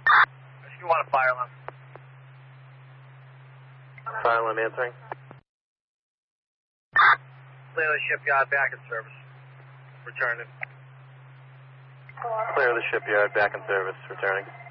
You want a fire alarm? Fire alarm answering. Clear the shipyard, back in service. Returning. Clear the shipyard, back in service, returning.